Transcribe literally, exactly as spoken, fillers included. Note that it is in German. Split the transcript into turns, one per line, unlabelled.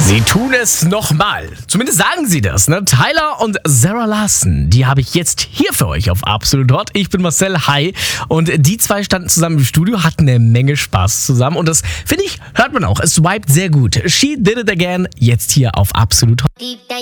Sie tun es nochmal. Zumindest sagen sie das, ne? Tyler und Sarah Larson, die habe ich jetzt hier für euch auf Absolut Hot. Ich bin Marcel, hi. Und die zwei standen zusammen im Studio, hatten eine Menge Spaß zusammen. Und das, finde ich, hört man auch. Es swiped sehr gut. She Did It Again, jetzt hier auf Absolut Hot.